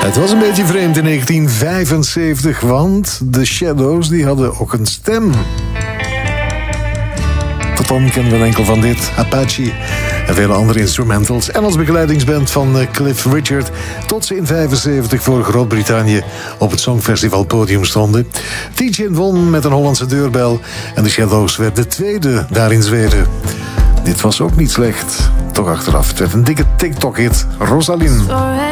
Het was een beetje vreemd in 1975, want de Shadows die hadden ook een stem. Tot dan kennen we enkel van dit, Apache en vele andere instrumentals. En als begeleidingsband van Cliff Richard, tot ze in 1975 voor Groot-Brittannië op het Songfestival podium stonden. Tietjen won met een Hollandse deurbel en de Shadows werd de tweede daar in Zweden. Dit was ook niet slecht, toch achteraf. Het werd een dikke TikTok-hit, Rosalind.